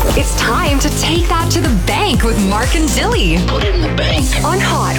It's time to take that to the bank with Mark and Dilly. Put it in the bank. On Hot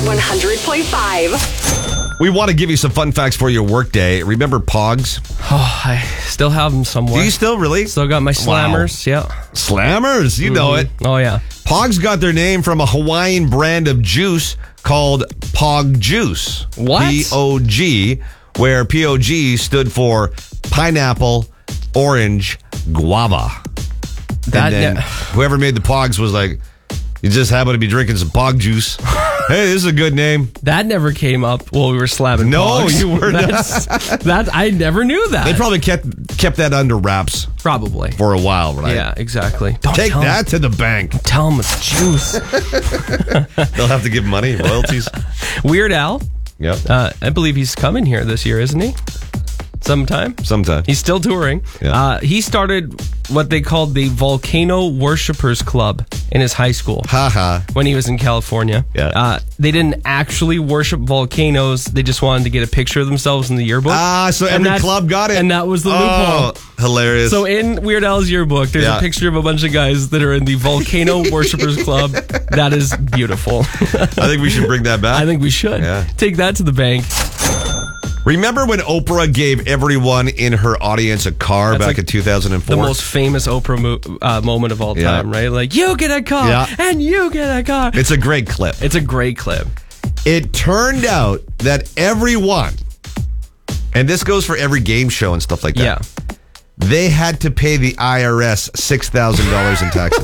100.5. We want to give you some fun facts for your workday. Remember Pogs? Oh, I still have them somewhere. Do you still really? Still got my slammers, yeah. Slammers, you know it. Oh, yeah. Pogs got their name from a Hawaiian brand of juice called Pog Juice. What? P-O-G, where P-O-G stood for pineapple, orange, guava. That And then whoever made the Pogs was like, you just happen to be drinking some Pog juice. Hey, this is a good name. That never came up while we were slamming No, Pogs. you were not. That I never knew that. They probably kept that under wraps Probably. for a while, right? Yeah, exactly. Don't Take tell that to the bank. Tell them it's juice. They'll have to give money, royalties. Weird Al. Yep. I believe he's coming here this year, isn't he? Sometime. Sometime. He's still touring. Yeah. He started what they called the Volcano Worshippers Club in his high school. Haha. When he was in California. Yeah. They didn't actually worship volcanoes. They just wanted to get a picture of themselves in the yearbook. So every club got it. And that was the loophole. Oh, hilarious. So in Weird Al's yearbook, there's a picture of a bunch of guys that are in the Volcano Worshippers Club. That is beautiful. I think we should bring that back. I think we should. Yeah. Take that to the bank. Remember when Oprah gave everyone in her audience a car back in 2004? The most famous Oprah moment of all time, right? Like, you get a car, and you get a car. It's a great clip. It's a great clip. It turned out that everyone, and this goes for every game show and stuff like that, they had to pay the IRS $6,000 in taxes.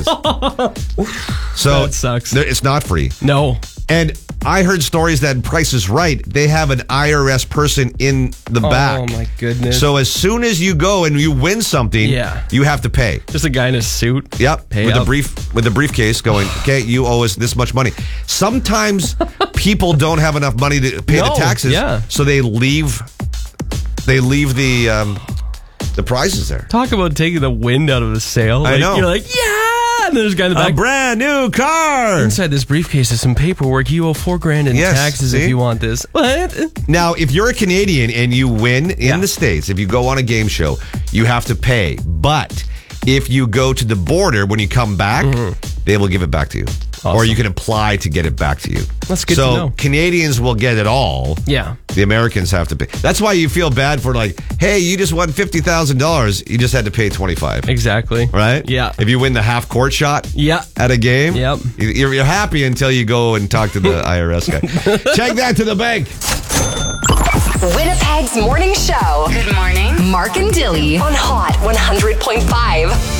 So that sucks. It's not free. No. And I heard stories that in Price is Right, they have an IRS person in the back. Oh, my goodness. So as soon as you go and you win something, you have to pay. Just a guy in a suit. Yep. Pay with up. a briefcase going, okay, you owe us this much money. Sometimes people don't have enough money to pay the taxes. So they leave the prizes there. Talk about taking the wind out of the sail. I know. You're like, and there's a guy in the back. A brand new car. Inside this briefcase is some paperwork. You owe $4,000 in taxes if you want this. What? Now, if you're a Canadian and you win in the States, if you go on a game show, you have to pay. But if you go to the border, when you come back, they will give it back to you. Awesome. Or you can apply to get it back to you. That's good to know. So Canadians will get it all. Yeah. The Americans have to pay. That's why you feel bad for like, hey, you just won $50,000. You just had to pay $25,000. Exactly. Right? Yeah. If you win the half court shot at a game, you're happy until you go and talk to the IRS guy. Take that to the bank. Winnipeg's morning show. Good morning. Mark and Dilly on Hot 100.5.